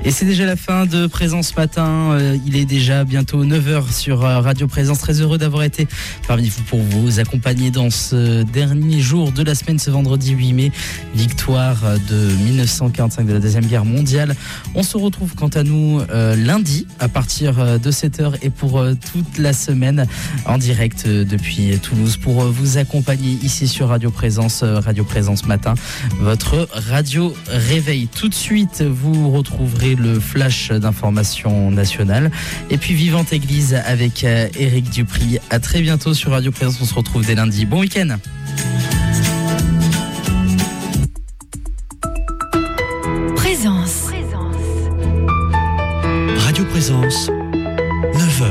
Et c'est déjà la fin de Présence Matin. Il est déjà bientôt 9h sur Radio Présence. Très heureux d'avoir été parmi vous pour vous accompagner dans ce dernier jour de la semaine, ce vendredi 8 mai. Victoire de 1945 de la Deuxième Guerre mondiale. On se retrouve quant à nous lundi à partir de 7h et pour toute la semaine en direct depuis Toulouse pour vous accompagner ici sur Radio Présence Matin, votre radio réveil. Tout de suite, vous retrouverez le flash d'information nationale et puis Vivante Église avec Éric Dupri. À très bientôt sur Radio Présence. On se retrouve dès lundi. Bon week-end. Présence. Radio Présence, 9h.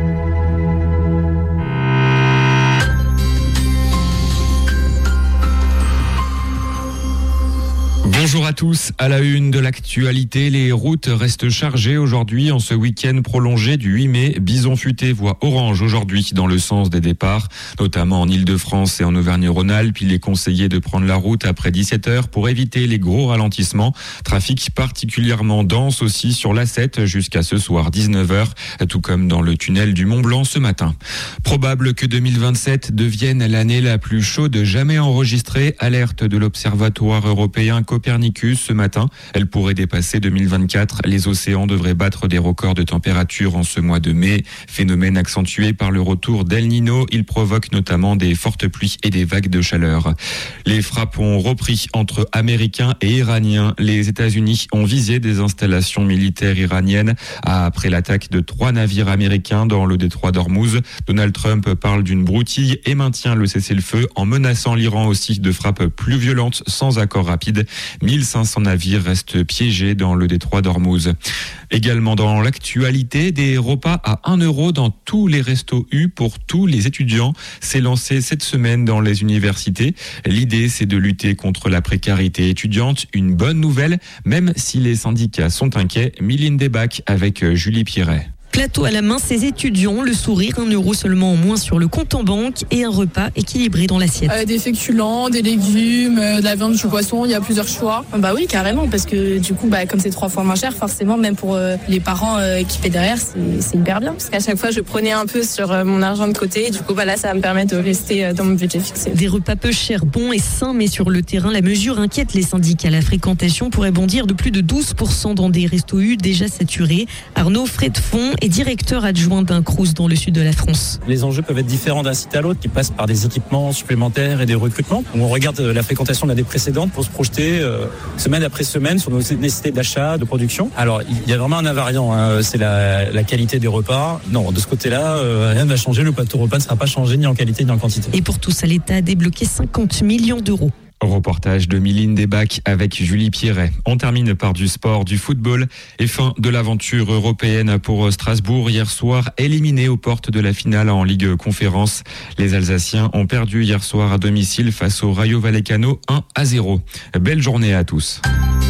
Bonjour à tous, à la une de l'actualité, les routes restent chargées aujourd'hui en ce week-end prolongé du 8 mai. Bison Futé voit orange aujourd'hui dans le sens des départs, notamment en Ile-de-France et en Auvergne-Rhône-Alpes. Il est conseillé de prendre la route après 17h pour éviter les gros ralentissements. Trafic particulièrement dense aussi sur l'A7 jusqu'à ce soir 19h, tout comme dans le tunnel du Mont-Blanc ce matin. Probable que 2027 devienne l'année la plus chaude jamais enregistrée, alerte de l'Observatoire européen Copernicus ce matin. Elle pourrait dépasser 2024. Les océans devraient battre des records de température en ce mois de mai. Phénomène accentué par le retour d'El Niño. Il provoque notamment des fortes pluies et des vagues de chaleur. Les frappes ont repris entre Américains et Iraniens. Les États-Unis ont visé des installations militaires iraniennes après l'attaque de 3 navires américains dans le détroit d'Ormuz. Donald Trump parle d'une broutille et maintient le cessez-le-feu en menaçant l'Iran aussi de frappes plus violentes sans accord rapide. 1500 navires restent piégés dans le détroit d'Ormuz. Également dans l'actualité, des repas à 1 euro dans tous les restos U pour tous les étudiants. C'est lancé cette semaine dans les universités. L'idée, c'est de lutter contre la précarité étudiante. Une bonne nouvelle, même si les syndicats sont inquiets. Mylène Desbacs avec Julie Pierret. Plateau à la main, ces étudiants, le sourire, 1 euro seulement en moins sur le compte en banque et un repas équilibré dans l'assiette. Des féculents, des légumes, de la viande, du poisson, il y a plusieurs choix. Bah oui, carrément, parce que du coup, comme c'est 3 fois moins cher, forcément, même pour les parents qui paient derrière, c'est hyper bien. Parce qu'à chaque fois, je prenais un peu sur mon argent de côté. Et du coup, là, ça va me permettre de rester dans mon budget fixé. Des repas peu chers, bons et sains, mais sur le terrain, la mesure inquiète les syndicats. La fréquentation pourrait bondir de plus de 12% dans des restos U déjà saturés. Arnaud Fredfond est directeur adjoint d'un Crous dans le sud de la France. Les enjeux peuvent être différents d'un site à l'autre, qui passent par des équipements supplémentaires et des recrutements. On regarde la fréquentation de l'année précédente pour se projeter semaine après semaine sur nos nécessités d'achat, de production. Alors, il y a vraiment un invariant, c'est la qualité des repas. Non, de ce côté-là, rien ne va changer. Le plateau repas ne sera pas changé ni en qualité ni en quantité. Et pour tout ça, l'État a débloqué 50 millions d'euros. Reportage de Mylène Desbacs avec Julie Pierret. On termine par du sport, du football et fin de l'aventure européenne pour Strasbourg. Hier soir, éliminé aux portes de la finale en Ligue Conférence. Les Alsaciens ont perdu hier soir à domicile face au Rayo Vallecano 1-0. Belle journée à tous.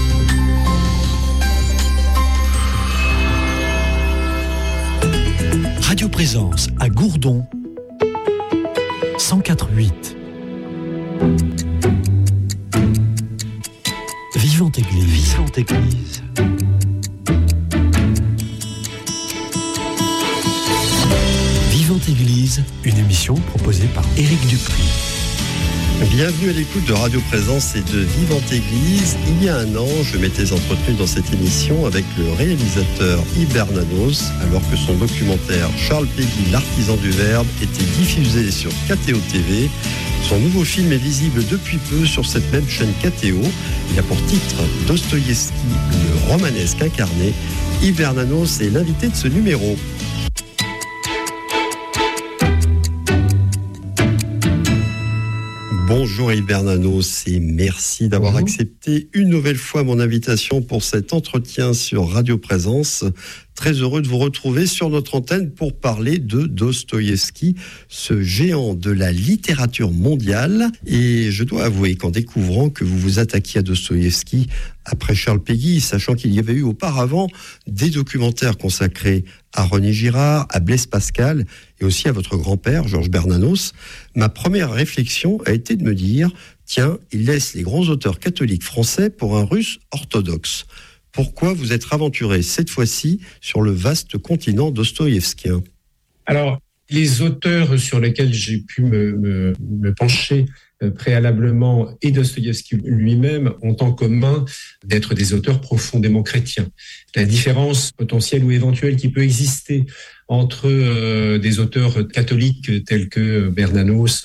Radio Présence à Gourdon, 104.8. Vivante Église. Vivante Église. Vivante Église, une émission proposée par Éric Dupri. Bienvenue à l'écoute de Radio Présence et de Vivante Église. Il y a 1 an, je m'étais entretenu dans cette émission avec le réalisateur Yves Bernanos, alors que son documentaire Charles Péguy, l'artisan du verbe, était diffusé sur KTO TV. Son nouveau film est visible depuis peu sur cette même chaîne KTO. Il a pour titre Dostoïevski, le romanesque incarné. Yves Bernanos est l'invité de ce numéro. Bonjour Yves Bernanos et merci d'avoir accepté une nouvelle fois mon invitation pour cet entretien sur Radio Présence. Très heureux de vous retrouver sur notre antenne pour parler de Dostoïevski, ce géant de la littérature mondiale. Et je dois avouer qu'en découvrant que vous vous attaquiez à Dostoïevski après Charles Péguy, sachant qu'il y avait eu auparavant des documentaires consacrés à René Girard, à Blaise Pascal et aussi à votre grand-père, Georges Bernanos, ma première réflexion a été de me dire, tiens, il laisse les grands auteurs catholiques français pour un russe orthodoxe. pourquoi vous êtes aventuré cette fois-ci sur le vaste continent dostoïevskien. Alors, les auteurs sur lesquels j'ai pu me pencher préalablement et Dostoïevski lui-même ont en commun d'être des auteurs profondément chrétiens. La différence potentielle ou éventuelle qui peut exister entre des auteurs catholiques tels que Bernanos,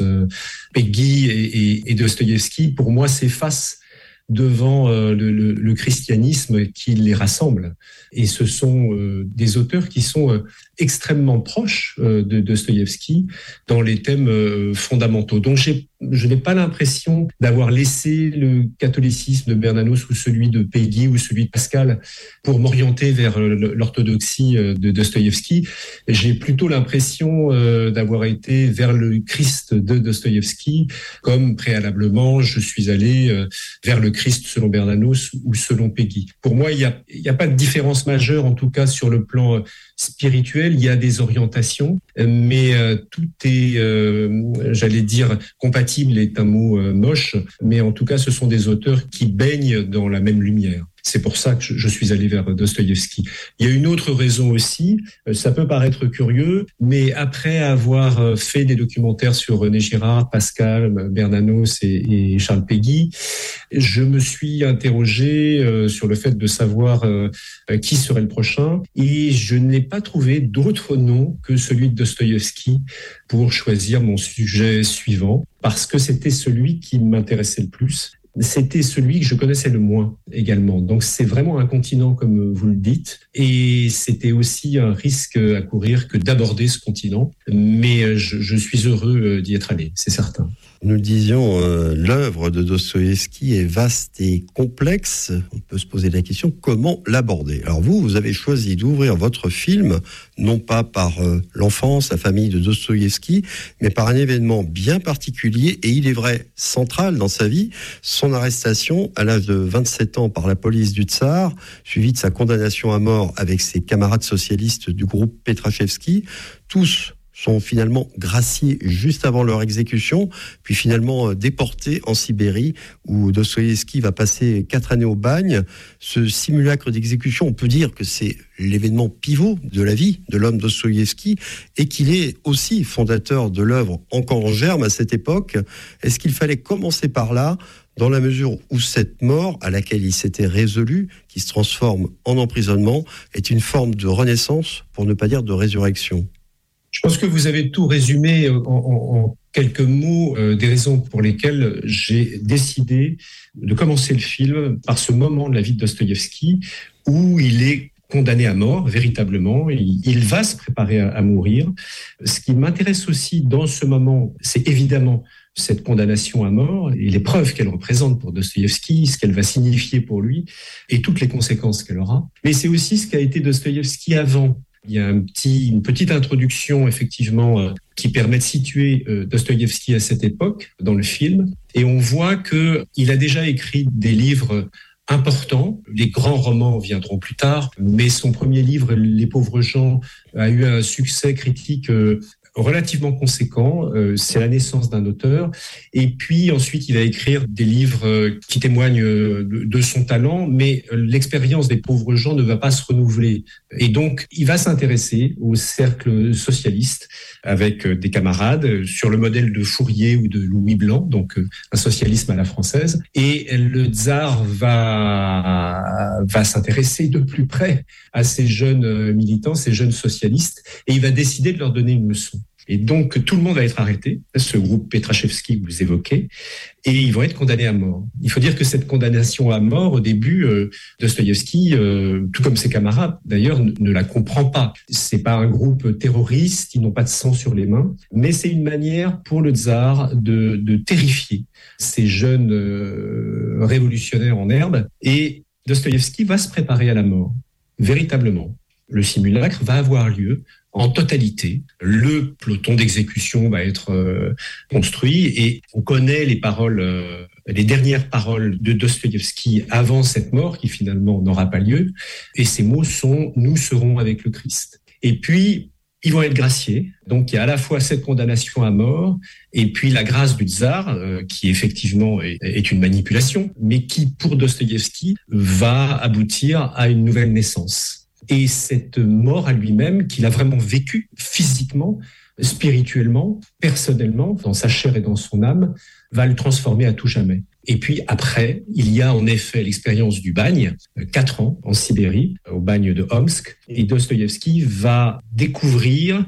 Péguy et Dostoïevski, pour moi, s'efface devant le christianisme qui les rassemble. Et ce sont des auteurs qui sont extrêmement proches de Dostoïevski dans les thèmes fondamentaux. Donc je n'ai pas l'impression d'avoir laissé le catholicisme de Bernanos ou celui de Péguy ou celui de Pascal pour m'orienter vers l'orthodoxie de Dostoïevski. J'ai plutôt l'impression d'avoir été vers le Christ de Dostoïevski, comme préalablement je suis allé vers le Christ selon Bernanos ou selon Péguy. Pour moi, il y a pas de différence majeure, en tout cas sur le plan spirituel. Il y a des orientations, mais tout est, j'allais dire, compatible est un mot moche, mais en tout cas, ce sont des auteurs qui baignent dans la même lumière. C'est pour ça que je suis allé vers Dostoïevski. Il y a une autre raison aussi, ça peut paraître curieux, mais après avoir fait des documentaires sur René Girard, Pascal, Bernanos et Charles Péguy, je me suis interrogé sur le fait de savoir qui serait le prochain, et je n'ai pas trouvé d'autre nom que celui de Dostoïevski pour choisir mon sujet suivant, parce que c'était celui qui m'intéressait le plus. C'était celui que je connaissais le moins également. Donc c'est vraiment un continent, comme vous le dites, et c'était aussi un risque à courir que d'aborder ce continent. Mais je suis heureux d'y être allé, c'est certain. Nous le disions, l'œuvre de Dostoïevski est vaste et complexe. On peut se poser la question, comment l'aborder ? Alors vous avez choisi d'ouvrir votre film, non pas par l'enfance, la famille de Dostoïevski, mais par un événement bien particulier, et il est vrai, central dans sa vie, son arrestation à l'âge de 27 ans par la police du Tsar, suivi de sa condamnation à mort avec ses camarades socialistes du groupe Petrachevski. Tous sont finalement graciés juste avant leur exécution, puis finalement déportés en Sibérie, où Dostoïevski va passer 4 années au bagne. Ce simulacre d'exécution, on peut dire que c'est l'événement pivot de la vie de l'homme Dostoïevski, et qu'il est aussi fondateur de l'œuvre encore en germe à cette époque. Est-ce qu'il fallait commencer par là, dans la mesure où cette mort, à laquelle il s'était résolu, qui se transforme en emprisonnement, est une forme de renaissance, pour ne pas dire de résurrection ? Je pense que vous avez tout résumé en quelques mots des raisons pour lesquelles j'ai décidé de commencer le film par ce moment de la vie de Dostoïevski où il est condamné à mort, véritablement. Il va se préparer à mourir. Ce qui m'intéresse aussi dans ce moment, c'est évidemment cette condamnation à mort et les preuves qu'elle représente pour Dostoïevski, ce qu'elle va signifier pour lui et toutes les conséquences qu'elle aura. Mais c'est aussi ce qu'a été Dostoïevski avant. Il y a une petite introduction, effectivement, qui permet de situer Dostoïevski à cette époque dans le film. Et on voit qu'il a déjà écrit des livres importants. Les grands romans viendront plus tard, mais son premier livre, Les pauvres gens, a eu un succès critique relativement conséquent. C'est la naissance d'un auteur. Et puis ensuite, il va écrire des livres qui témoignent de son talent, mais l'expérience des pauvres gens ne va pas se renouveler. Et donc, il va s'intéresser au cercle socialiste avec des camarades sur le modèle de Fourier ou de Louis Blanc, donc un socialisme à la française. Et le tsar va s'intéresser de plus près à ces jeunes militants, ces jeunes socialistes, et il va décider de leur donner une leçon. Et donc, tout le monde va être arrêté, ce groupe Petrachevski que vous évoquez, et ils vont être condamnés à mort. Il faut dire que cette condamnation à mort, au début, Dostoïevski, tout comme ses camarades d'ailleurs, ne la comprend pas. C'est pas un groupe terroriste, ils n'ont pas de sang sur les mains, mais c'est une manière pour le tsar de terrifier ces jeunes révolutionnaires en herbe, et Dostoïevski va se préparer à la mort, véritablement. Le simulacre va avoir lieu en totalité. Le peloton d'exécution va être construit et on connaît les dernières paroles de Dostoïevski avant cette mort qui finalement n'aura pas lieu. Et ces mots sont « Nous serons avec le Christ ». Et puis, Ils vont être graciés. Donc, il y a à la fois cette condamnation à mort et puis la grâce du tsar, qui effectivement est une manipulation, mais qui, pour Dostoïevski, va aboutir à une nouvelle naissance. Et cette mort à lui-même, qu'il a vraiment vécue physiquement, spirituellement, personnellement, dans sa chair et dans son âme, va le transformer à tout jamais. Et puis après, il y a en effet l'expérience du bagne, 4 ans en Sibérie, au bagne de Omsk. Et Dostoïevski va découvrir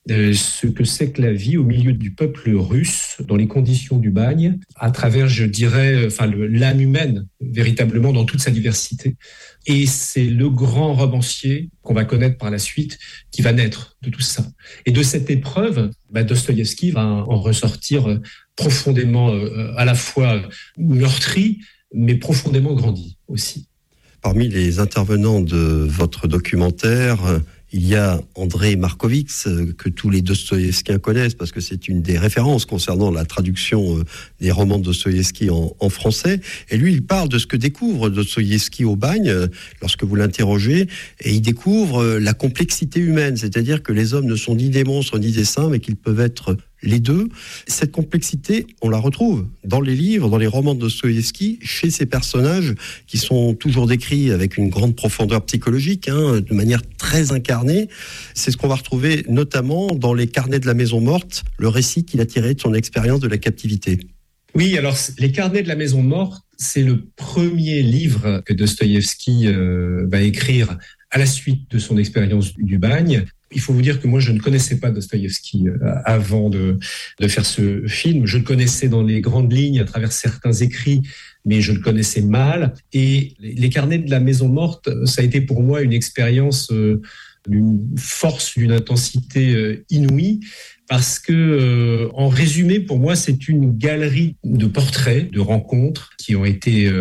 ce que c'est que la vie au milieu du peuple russe, dans les conditions du bagne, à travers, je dirais, l'âme humaine, véritablement dans toute sa diversité. Et c'est le grand romancier qu'on va connaître par la suite qui va naître de tout ça. Et de cette épreuve, Dostoïevski va en ressortir profondément, à la fois meurtri, mais profondément grandi aussi. Parmi les intervenants de votre documentaire, il y a André Markovits, que tous les Dostoïevskiens connaissent, parce que c'est une des références concernant la traduction des romans de Dostoïevski en français. Et lui, il parle de ce que découvre Dostoïevski au bagne, lorsque vous l'interrogez, et il découvre la complexité humaine, c'est-à-dire que les hommes ne sont ni des monstres ni des saints, mais qu'ils peuvent être les deux. Cette complexité, on la retrouve dans les livres, dans les romans de Dostoïevski, chez ces personnages qui sont toujours décrits avec une grande profondeur psychologique, de manière très incarnée. C'est ce qu'on va retrouver notamment dans les Carnets de la Maison Morte, le récit qu'il a tiré de son expérience de la captivité. Oui, alors les Carnets de la Maison Morte, c'est le premier livre que Dostoïevski va écrire à la suite de son expérience du bagne. Il faut vous dire que moi, je ne connaissais pas Dostoïevski avant de faire ce film. Je le connaissais dans les grandes lignes à travers certains écrits, mais je le connaissais mal. Et les Carnets de la Maison Morte, ça a été pour moi une expérience d'une force, d'une intensité inouïe. Parce que, en résumé, pour moi, c'est une galerie de portraits, de rencontres qui ont été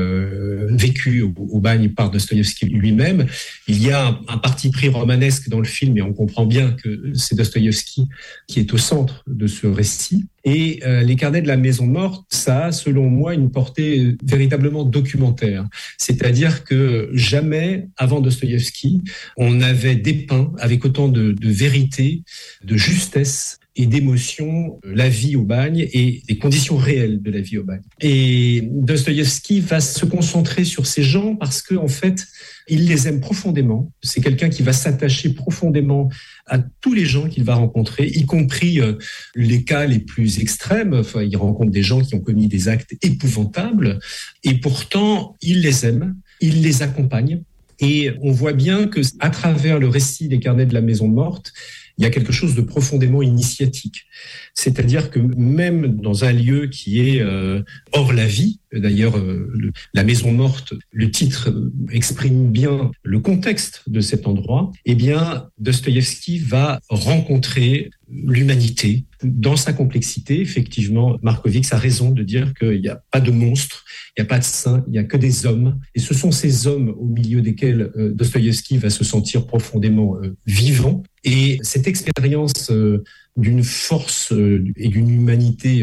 vécues au bagne par Dostoïevski lui-même. Il y a un parti pris romanesque dans le film, et on comprend bien que c'est Dostoïevski qui est au centre de ce récit. Et les Carnets de la Maison Morte, ça a, selon moi, une portée véritablement documentaire. C'est-à-dire que jamais, avant Dostoïevski, on avait dépeint avec autant de vérité, de justesse et d'émotion la vie au bagne et les conditions réelles de la vie au bagne. Et Dostoïevski va se concentrer sur ces gens parce que, en fait, il les aime profondément. C'est quelqu'un qui va s'attacher profondément à tous les gens qu'il va rencontrer, y compris les cas les plus extrêmes. Enfin, il rencontre des gens qui ont commis des actes épouvantables et pourtant, il les aime, il les accompagne. Et on voit bien que, à travers le récit des Carnets de la Maison Morte, il y a quelque chose de profondément initiatique. C'est-à-dire que même dans un lieu qui est hors la vie, d'ailleurs, la Maison Morte, le titre exprime bien le contexte de cet endroit, eh bien, Dostoïevski va rencontrer l'humanité dans sa complexité. Effectivement, Markovits a raison de dire qu'il n'y a pas de monstres, il n'y a pas de saints, il n'y a que des hommes. Et ce sont ces hommes au milieu desquels Dostoïevski va se sentir profondément vivant. Et cette expérience d'une force et d'une humanité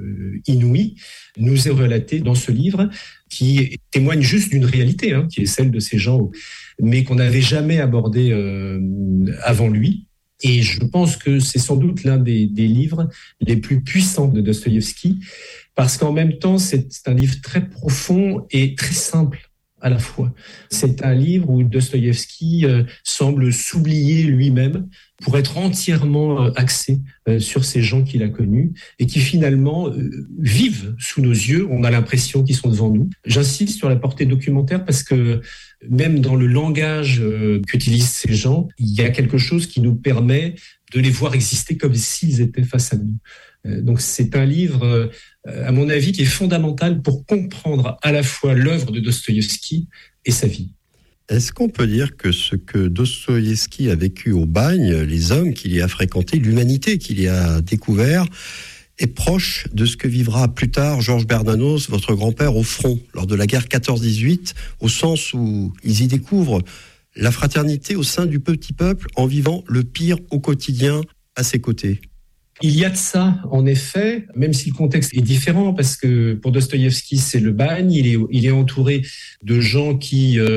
inouïe nous est relatée dans ce livre qui témoigne juste d'une réalité, qui est celle de ces gens, mais qu'on n'avait jamais abordée avant lui. Et je pense que c'est sans doute l'un des livres les plus puissants de Dostoïevski, parce qu'en même temps, c'est un livre très profond et très simple à la fois. C'est un livre où Dostoïevski semble s'oublier lui-même pour être entièrement axé sur ces gens qu'il a connus et qui finalement vivent sous nos yeux. On a l'impression qu'ils sont devant nous. J'insiste sur la portée documentaire parce que même dans le langage qu'utilisent ces gens, il y a quelque chose qui nous permet de les voir exister comme s'ils étaient face à nous. Donc c'est un livre, à mon avis, qui est fondamental pour comprendre à la fois l'œuvre de Dostoïevski et sa vie. Est-ce qu'on peut dire que ce que Dostoïevski a vécu au bagne, les hommes qu'il y a fréquentés, l'humanité qu'il y a découvert, est proche de ce que vivra plus tard Georges Bernanos, votre grand-père, au front, lors de la guerre 14-18, au sens où ils y découvrent la fraternité au sein du petit peuple en vivant le pire au quotidien à ses côtés? Il y a de ça, en effet, même si le contexte est différent, parce que pour Dostoïevski, c'est le bagne, il est entouré de gens qui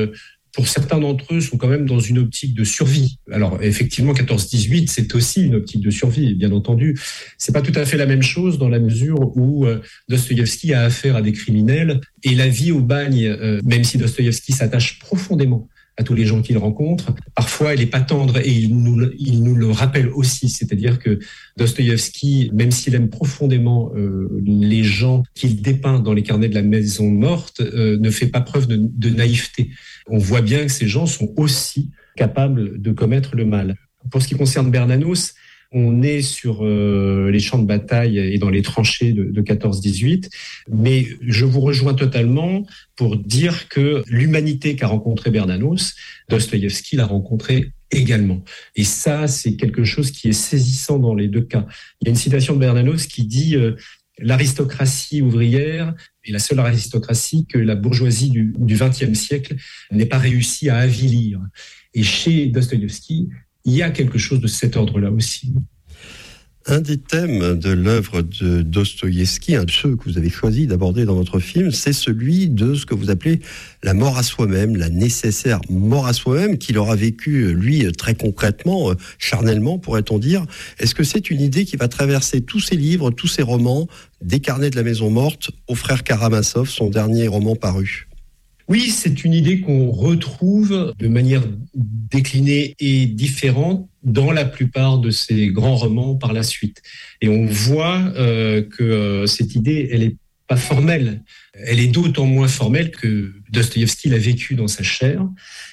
pour certains d'entre eux, sont quand même dans une optique de survie. Alors, effectivement, 14-18, c'est aussi une optique de survie, bien entendu. C'est pas tout à fait la même chose dans la mesure où Dostoïevski a affaire à des criminels et la vie au bagne, même si Dostoïevski s'attache profondément à tous les gens qu'il rencontre, parfois elle n'est pas tendre et il nous le rappelle aussi, c'est-à-dire que Dostoïevski, même s'il aime profondément les gens qu'il dépeint dans les carnets de la maison morte, ne fait pas preuve de naïveté. On voit bien que ces gens sont aussi capables de commettre le mal. Pour ce qui concerne Bernanos, on est sur les champs de bataille et dans les tranchées de 14-18, mais je vous rejoins totalement pour dire que l'humanité qu'a rencontré Bernanos, Dostoïevski l'a rencontré également. Et ça, c'est quelque chose qui est saisissant dans les deux cas. Il y a une citation de Bernanos qui dit l'aristocratie ouvrière est la seule aristocratie que la bourgeoisie du XXe siècle n'ait pas réussi à avilir. Et chez Dostoïevski, il y a quelque chose de cet ordre-là aussi. Un des thèmes de l'œuvre de Dostoïevski, un de ceux que vous avez choisi d'aborder dans votre film, c'est celui de ce que vous appelez la mort à soi-même, la nécessaire mort à soi-même, qu'il aura vécu, lui, très concrètement, charnellement, pourrait-on dire. Est-ce que c'est une idée qui va traverser tous ses livres, tous ses romans, des carnets de la maison morte au frère Karamazov, son dernier roman paru ? Oui, c'est une idée qu'on retrouve de manière déclinée et différente dans la plupart de ces grands romans par la suite. Et on voit que cette idée, elle est pas formelle. Elle est d'autant moins formelle que Dostoïevski l'a vécu dans sa chair.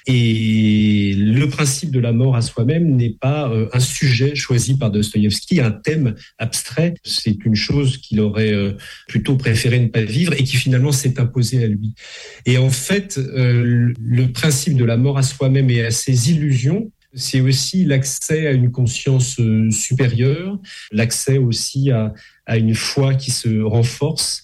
Et le principe de la mort à soi-même n'est pas un sujet choisi par Dostoïevski, un thème abstrait. C'est une chose qu'il aurait plutôt préféré ne pas vivre et qui finalement s'est imposée à lui. Et en fait, le principe de la mort à soi-même et à ses illusions, c'est aussi l'accès à une conscience supérieure, l'accès aussi à une foi qui se renforce,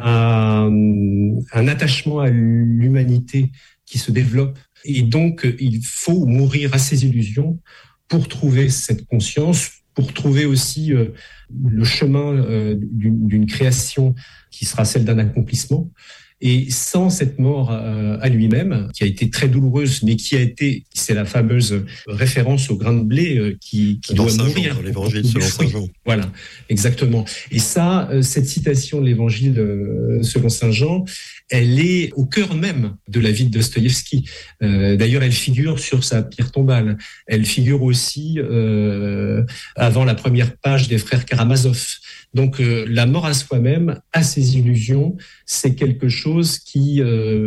à un attachement à l'humanité qui se développe. Et donc, il faut mourir à ses illusions pour trouver cette conscience, pour trouver aussi le chemin d'une création qui sera celle d'un accomplissement. Et sans cette mort à lui-même, qui a été très douloureuse, mais c'est la fameuse référence au grain de blé qui doit mourir. Dans l'évangile selon saint Jean. Voilà, exactement. Et ça, cette citation de l'évangile selon saint Jean, elle est au cœur même de la vie de Dostoïevski. D'ailleurs, elle figure sur sa pierre tombale. Elle figure aussi avant la première page des frères Karamazov. Donc, la mort à soi-même, à ses illusions, c'est quelque chose qui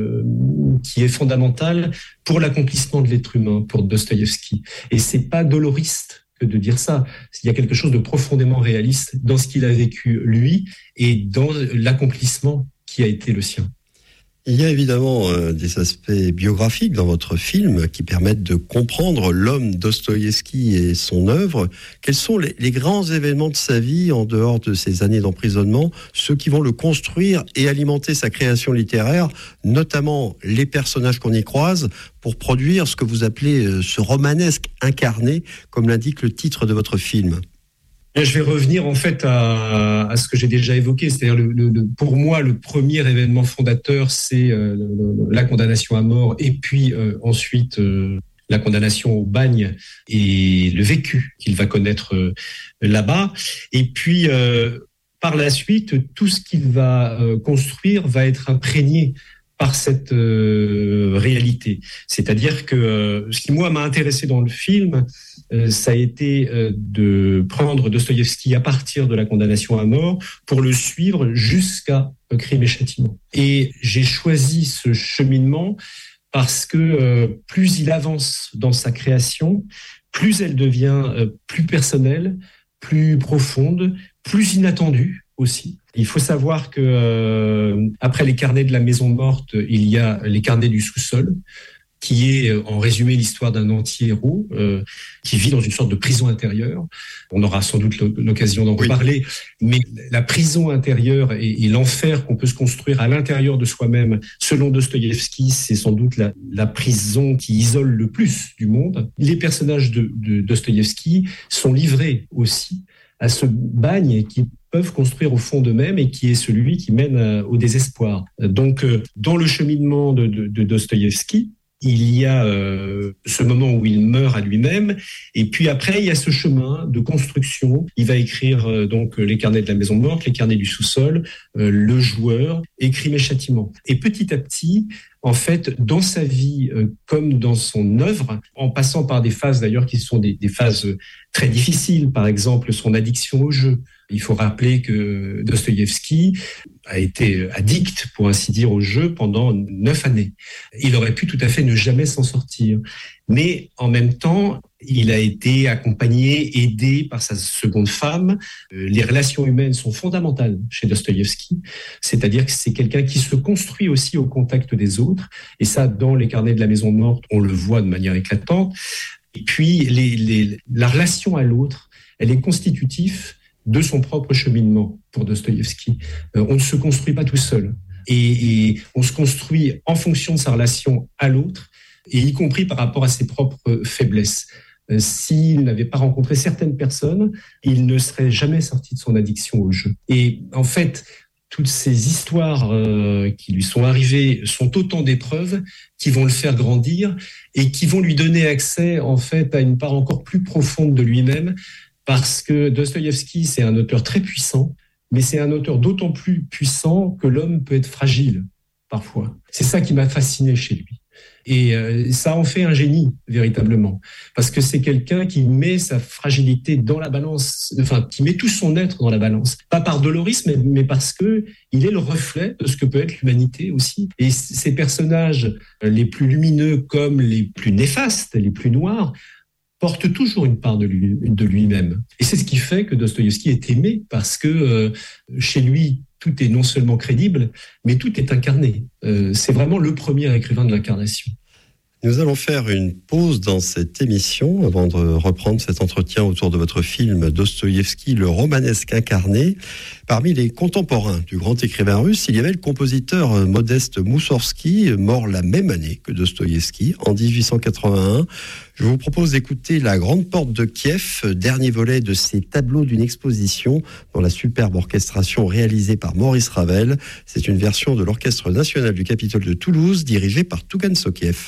est fondamental pour l'accomplissement de l'être humain, pour Dostoïevski. Et c'est pas doloriste que de dire ça. Il y a quelque chose de profondément réaliste dans ce qu'il a vécu, lui, et dans l'accomplissement qui a été le sien. Il y a évidemment des aspects biographiques dans votre film qui permettent de comprendre l'homme Dostoïevski et son œuvre. Quels sont les grands événements de sa vie en dehors de ces années d'emprisonnement, ceux qui vont le construire et alimenter sa création littéraire, notamment les personnages qu'on y croise, pour produire ce que vous appelez ce romanesque incarné, comme l'indique le titre de votre film? Je vais revenir en fait à ce que j'ai déjà évoqué, c'est-à-dire pour moi le premier événement fondateur, c'est la condamnation à mort et puis ensuite la condamnation au bagne et le vécu qu'il va connaître là-bas. Et puis par la suite, tout ce qu'il va construire va être imprégné par cette réalité. C'est-à-dire que ce qui, moi, m'a intéressé dans le film, ça a été de prendre Dostoïevski à partir de la condamnation à mort pour le suivre jusqu'à Crime et Châtiment. Et j'ai choisi ce cheminement parce que plus il avance dans sa création, plus elle devient plus personnelle, plus profonde, plus inattendue aussi. Il faut savoir que après les carnets de la maison morte, il y a les carnets du sous-sol, qui est en résumé l'histoire d'un anti-héros qui vit dans une sorte de prison intérieure. On aura sans doute l'occasion d'en reparler, mais la prison intérieure et l'enfer qu'on peut se construire à l'intérieur de soi-même, selon Dostoïevski, c'est sans doute la prison qui isole le plus du monde. Les personnages de Dostoïevski sont livrés aussi à ce bagne qui peuvent construire au fond d'eux-mêmes et qui est celui qui mène au désespoir. Donc, dans le cheminement de Dostoïevski, il y a ce moment où il meurt à lui-même, et puis après il y a ce chemin de construction. Il va écrire donc les carnets de la maison morte, les carnets du sous-sol, le joueur, et Crime et châtiment. Et petit à petit, en fait, dans sa vie comme dans son œuvre, en passant par des phases d'ailleurs qui sont des phases très difficiles, par exemple son addiction au jeu. Il faut rappeler que Dostoïevski a été addict, pour ainsi dire, au jeu pendant 9 années. Il aurait pu tout à fait ne jamais s'en sortir. Mais en même temps, il a été accompagné, aidé par sa seconde femme. Les relations humaines sont fondamentales chez Dostoïevski. C'est-à-dire que c'est quelqu'un qui se construit aussi au contact des autres. Et ça, dans les carnets de la maison morte, on le voit de manière éclatante. Et puis, la relation à l'autre, elle est constitutive de son propre cheminement pour Dostoïevski. On ne se construit pas tout seul. Et on se construit en fonction de sa relation à l'autre, et y compris par rapport à ses propres faiblesses. S'il n'avait pas rencontré certaines personnes, il ne serait jamais sorti de son addiction au jeu. Et en fait, toutes ces histoires qui lui sont arrivées sont autant d'épreuves qui vont le faire grandir et qui vont lui donner accès en fait à une part encore plus profonde de lui-même, parce que Dostoïevski, c'est un auteur très puissant, mais c'est un auteur d'autant plus puissant que l'homme peut être fragile parfois. C'est ça qui m'a fasciné chez lui. Et ça en fait un génie, véritablement. Parce que c'est quelqu'un qui met sa fragilité dans la balance, enfin, qui met tout son être dans la balance. Pas par dolorisme, mais parce que il est le reflet de ce que peut être l'humanité aussi. Et ces personnages, les plus lumineux comme les plus néfastes, les plus noirs, porte toujours une part de lui-même. Et c'est ce qui fait que Dostoïevski est aimé, parce que chez lui, tout est non seulement crédible, mais tout est incarné. C'est vraiment le premier écrivain de l'incarnation. Nous allons faire une pause dans cette émission avant de reprendre cet entretien autour de votre film Dostoïevski, le romanesque incarné. Parmi les contemporains du grand écrivain russe, il y avait le compositeur Modeste Moussorski, mort la même année que Dostoïevski, en 1881. Je vous propose d'écouter La Grande Porte de Kiev, dernier volet de ces tableaux d'une exposition dans la superbe orchestration réalisée par Maurice Ravel. C'est une version de l'Orchestre national du Capitole de Toulouse, dirigée par Tougan Sokiev.